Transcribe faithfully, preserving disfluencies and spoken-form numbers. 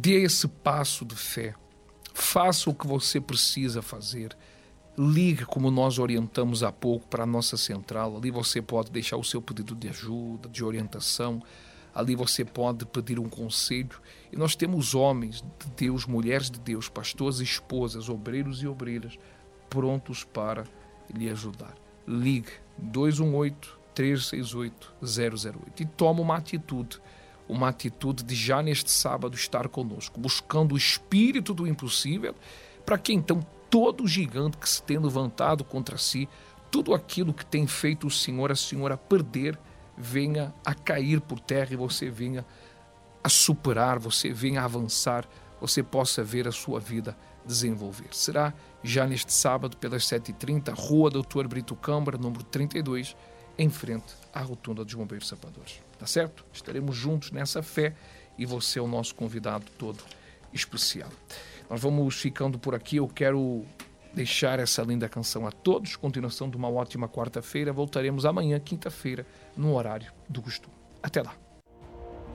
Dê esse passo de fé. Faça o que você precisa fazer. Ligue, como nós orientamos há pouco, para a nossa central. Ali você pode deixar o seu pedido de ajuda, de orientação. Ali você pode pedir um conselho. E nós temos homens de Deus, mulheres de Deus, pastores e esposas, obreiros e obreiras, prontos para lhe ajudar. Ligue dois um oito, três seis oito, zero zero oito e toma uma atitude. Uma atitude de já neste sábado estar conosco, buscando o espírito do impossível, para que então todo gigante que se tem levantado contra si, tudo aquilo que tem feito o Senhor, a Senhora perder, venha a cair por terra e você venha a superar, você venha a avançar, você possa ver a sua vida desenvolver. Será já neste sábado, pelas sete e trinta, Rua doutor Brito Câmara, número trinta e dois, em frente à Rotunda dos Bombeiros Sapadores. Tá certo? Estaremos juntos nessa fé e você é o nosso convidado todo especial. Nós vamos ficando por aqui. Eu quero deixar essa linda canção a todos. Continuação de uma ótima quarta-feira. Voltaremos amanhã, quinta-feira, no horário do costume. Até lá.